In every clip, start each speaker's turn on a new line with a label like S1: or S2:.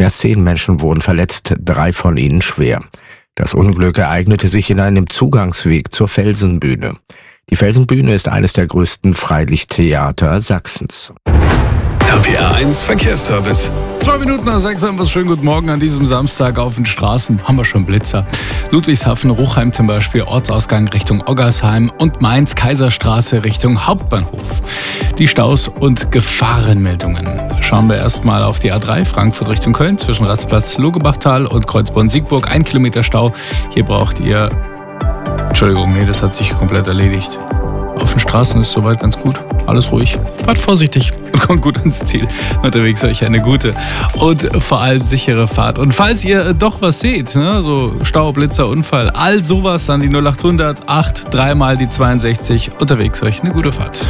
S1: Erst 10 Menschen wurden verletzt, 3 von ihnen schwer. Das Unglück ereignete sich in einem Zugangsweg zur Felsenbühne. Die Felsenbühne ist eines der größten Freilichttheater Sachsens.
S2: RPR 1 Verkehrsservice.
S3: 2 Minuten nach 6 haben wir es. Schönen guten Morgen an diesem Samstag auf den Straßen. Haben wir schon Blitzer. Ludwigshafen, Ruchheim zum Beispiel, Ortsausgang Richtung Oggersheim und Mainz, Kaiserstraße Richtung Hauptbahnhof. Die Staus und Gefahrenmeldungen. Schauen wir erstmal auf die A3 Frankfurt Richtung Köln zwischen Rastplatz Logebachtal und Kreuzborn-Siegburg. 1 Kilometer Stau. Hier braucht ihr... Entschuldigung, nee, das hat sich komplett erledigt. Auf den Straßen ist soweit ganz gut. Alles ruhig. Fahrt vorsichtig und kommt gut ans Ziel. Unterwegs euch eine gute und vor allem sichere Fahrt. Und falls ihr doch was seht, ne, so Stau, Blitzer, Unfall, all sowas an die 0800 8 3 mal die 62. Unterwegs euch eine gute Fahrt.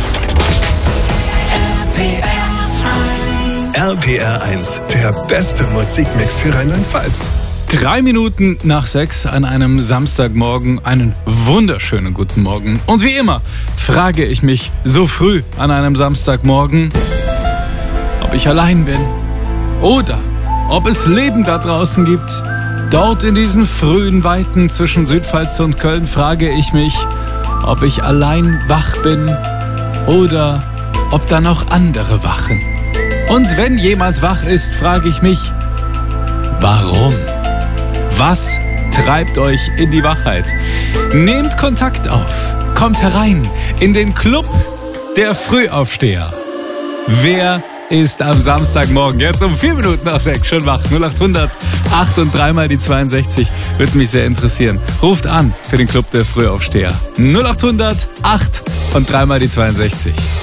S2: RPR 1, der beste Musikmix für Rheinland-Pfalz.
S3: 3 Minuten nach 6 an einem Samstagmorgen. Einen wunderschönen guten Morgen. Und wie immer frage ich mich so früh an einem Samstagmorgen, ob ich allein bin oder ob es Leben da draußen gibt. Dort in diesen frühen Weiten zwischen Südpfalz und Köln frage ich mich, ob ich allein wach bin oder ob da noch andere wachen. Und wenn jemand wach ist, frage ich mich, warum? Was treibt euch in die Wachheit? Nehmt Kontakt auf. Kommt herein in den Club der Frühaufsteher. Wer ist am Samstagmorgen jetzt um 4 Minuten nach 6 schon wach? 0800 8 und 3 mal die 62. Würde mich sehr interessieren. Ruft an für den Club der Frühaufsteher. 0800 8 und 3 mal die 62.